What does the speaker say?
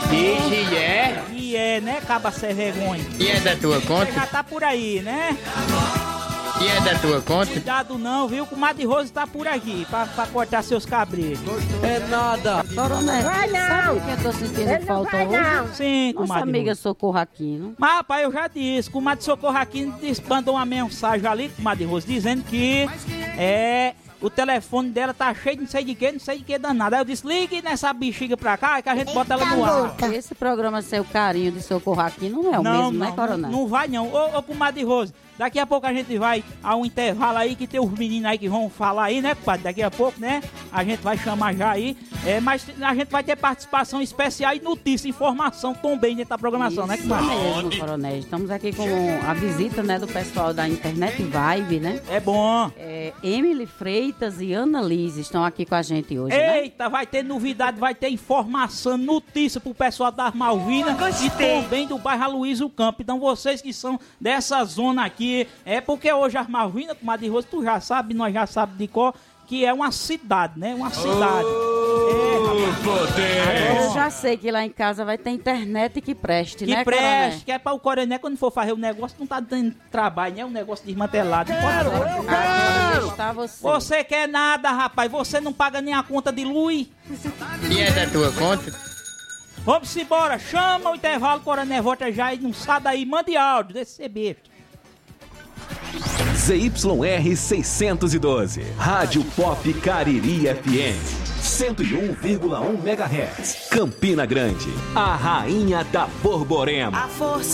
E é? E é, né, caba sem vergonha? E é da tua Você conta? já tá por aí, né? E é da tua conta? Cuidado não, viu? O Comadre Rose tá por aqui, pra cortar seus cabritos. É nada. Coronel, sabe o que eu tô sentindo falta hoje? Sim, Nossa Comadre amiga Rose. Socorro Aquino. Mas, rapaz, eu já disse, Comadre Socorro aqui mandou uma mensagem ali, Comadre Rose, dizendo que o telefone dela tá cheio de não sei de que danado. Aí eu disse, ligue nessa bexiga pra cá que a gente bota ela no ar. Esse programa Seu Carinho de Socorro Aquino não é o mesmo, né, Coronel? Não vai não. Ô, Comadre Rose, daqui a pouco a gente vai a um intervalo aí, que tem os meninos aí que vão falar aí, né, compadre? Daqui a pouco, né? A gente vai chamar já aí. Mas a gente vai ter participação especial e notícia, informação também dentro da programação, né, compadre? Mesmo, Coronel. Estamos aqui com a visita, né, do pessoal da Internet Vibe, né? É bom. Emily Freitas e Ana Liz estão aqui com a gente hoje, né? Eita, vai ter novidade, vai ter informação, notícia pro pessoal das Malvinas e também do bairro Aloysio Campos. Então vocês que são dessa zona aqui, porque hoje as Malvinas, Comadre Rose, tu já sabe, nós já sabemos de qual, que é uma cidade, né? Uma cidade. Eu já sei que lá em casa vai ter internet que preste, Que né, preste, Coronel? que é para o coronel quando for fazer o negócio, não tá dando trabalho, né? Um negócio desmantelado. Está você. Você quer nada, rapaz, você não paga nem a conta de luz. E é da tua conta? Vamos embora, chama o intervalo, o coronel volta já e não sai daí, mande áudio desse ser besta. ZYR 612, Rádio Pop Cariri FM, 101,1 MHz, Campina Grande, a rainha da Borborema.